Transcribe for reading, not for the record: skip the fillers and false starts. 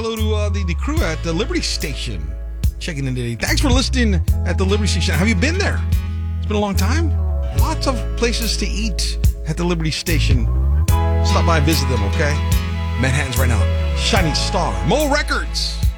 Hello to the crew at the Liberty Station. Checking in today. Thanks for listening at the Liberty Station. Have you been there? It's been a long time. Lots of places to eat at the Liberty Station. Stop by and visit them, okay? Manhattan's right now. Shining Star. Mo Records.